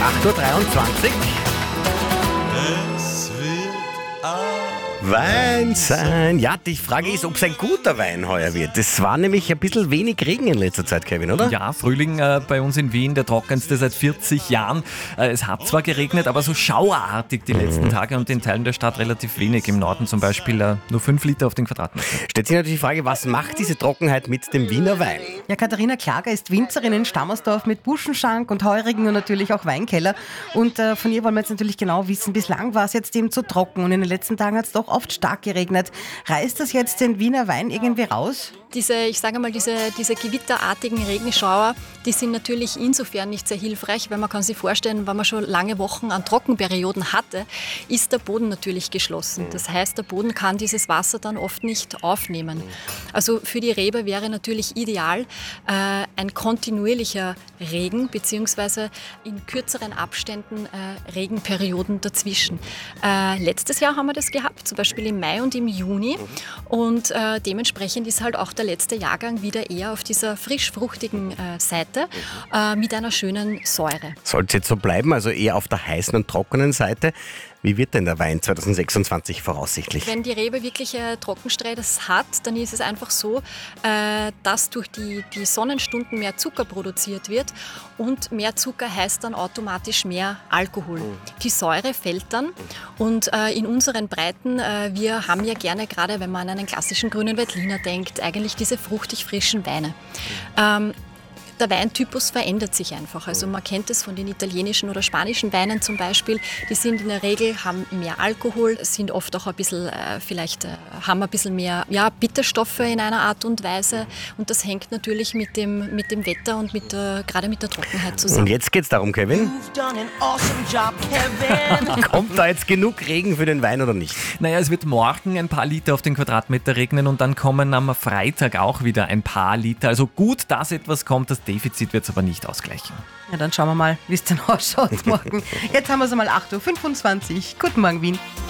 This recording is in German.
8:23 Uhr. Es wird Wein sein. Ja, die Frage ist, ob es ein guter Wein heuer wird. Es war nämlich ein bisschen wenig Regen in letzter Zeit, Kevin, oder? Ja, Frühling bei uns in Wien, der trockenste seit 40 Jahren. Es hat zwar geregnet, aber so schauerartig die letzten Tage und in Teilen der Stadt relativ wenig. Im Norden zum Beispiel nur 5 Liter auf den Quadratmeter. Stellt sich natürlich die Frage, was macht diese Trockenheit mit dem Wiener Wein? Ja, Katharina Klager ist Winzerin in Stammersdorf mit Buschenschank und Heurigen und natürlich auch Weinkeller. Und von ihr wollen wir jetzt natürlich genau wissen, bislang war es jetzt eben zu trocken und in den letzten Tagen hat es doch oft stark geregnet. Reißt das jetzt den Wiener Wein irgendwie raus? Diese gewitterartigen Regenschauer, die sind natürlich insofern nicht sehr hilfreich, weil man kann sich vorstellen, wenn man schon lange Wochen an Trockenperioden hatte, ist der Boden natürlich geschlossen. Das heißt, der Boden kann dieses Wasser dann oft nicht aufnehmen. Also für die Rebe wäre natürlich ideal ein kontinuierlicher Regen beziehungsweise in kürzeren Abständen Regenperioden dazwischen. Letztes Jahr haben wir das gehabt, zum Beispiel im Mai und im Juni, und dementsprechend ist halt auch der letzte Jahrgang wieder eher auf dieser frisch-fruchtigen Seite mit einer schönen Säure. Soll es jetzt so bleiben, also eher auf der heißen und trockenen Seite? Wie wird denn der Wein 2026 voraussichtlich? Wenn die Rebe wirklich Trockenstress hat, dann ist es einfach so, dass durch die Sonnenstunden mehr Zucker produziert wird und mehr Zucker heißt dann automatisch mehr Alkohol. Die Säure fällt dann und in unseren Breiten, wir haben ja gerne, gerade wenn man an einen klassischen grünen Veltliner denkt, eigentlich diese fruchtig frischen Weine. Der Weintypus verändert sich einfach. Also man kennt es von den italienischen oder spanischen Weinen zum Beispiel. Die sind in der Regel, haben mehr Alkohol, sind oft auch ein bisschen, haben ein bisschen mehr Bitterstoffe in einer Art und Weise. Und das hängt natürlich mit dem Wetter und gerade mit der Trockenheit zusammen. Und jetzt geht's darum, Kevin. Kommt da jetzt genug Regen für den Wein oder nicht? Naja, es wird morgen ein paar Liter auf den Quadratmeter regnen und dann kommen am Freitag auch wieder ein paar Liter. Also gut, dass etwas kommt, das Defizit wird es aber nicht ausgleichen. Ja, dann schauen wir mal, wie es dann ausschaut morgen. Jetzt haben wir es einmal 8:25 Uhr. Guten Morgen, Wien.